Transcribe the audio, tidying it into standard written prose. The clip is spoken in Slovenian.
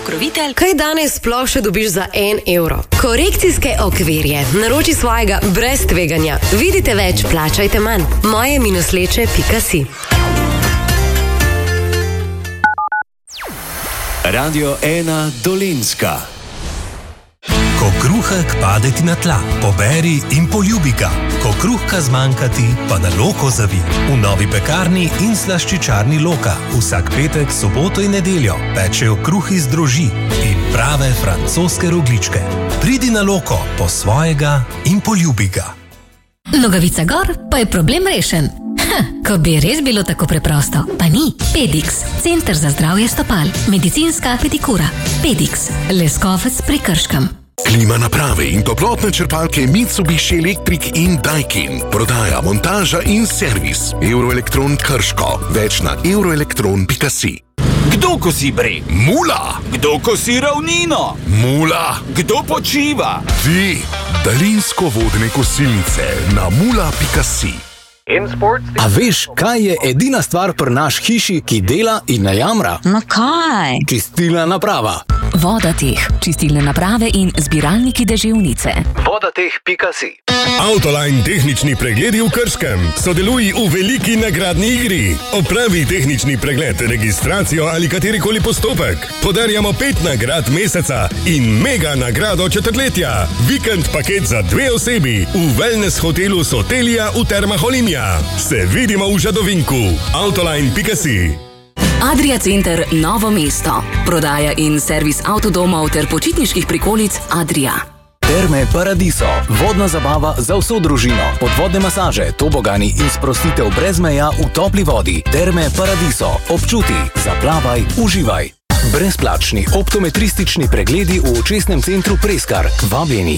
pokrovitelj. Kaj danes sploh še dobiš za 1 evro? Korekcijske okvirje. Naroči svojega brez tveganja. Vidite več, plačajte manj. moje-leče.si. Radio 1 Dolenjska. Ko kruhek pade ti na tla, poberi in poljubi ga. Ko kruhka zmanjka ti, pa na Loko zavi. V novi pekarni in slaščičarni Loka vsak petek, soboto in nedeljo pečejo kruh iz drožji in prave francoske rogličke. Pridi na Loko po svojega in poljubi ga. Nogavica gor, pa je problem rešen. Ko bi res bilo tako preprosto, pa ni. Pedix, center za zdravje stopal, medicinska pedikura. Pedix, Leskovec pri Krškem. Klima naprave in toplotne črpalke Mitsubishi Electric in Daikin. Prodaja, montaža in servis. Euroelektron Krško. Več na euroelektron.si. Kdo kosi breg? Mula! Kdo kosi ravnino? Mula! Kdo počiva? Ti! Daljinsko vodne kosilnice na mula.si. A veš, kaj je edina stvar pri naš hiši, ki dela in ne jamra? No kaj? Čistilna naprava. Vodateh, čistilne naprave in zbiralniki deževnice. Vodateh.si. Autoline tehnični pregledi v Krškem. Sodeluj v veliki nagradni igri. Opravi tehnični pregled, registracijo ali katerikoli postopek. Podarjamo 5 nagrad meseca in mega nagrado četrtletja. Vikend paket za 2 osebi v wellness hotelu Sotelija v Termah Olimia. Se vidimo v Žadovinku. Autoline.si. Adria Center Novo mesto. Prodaja in servis avtodomov ter počitniških prikolic Adria. Terme Paradiso. Vodna zabava za vso družino. Podvodne masaže, tobogani in sprostitev brez meja v topli vodi. Terme Paradiso. Občuti, zaplavaj, uživaj. Brezplačni optometristični pregledi v očesnem centru Preskar. Vabljeni.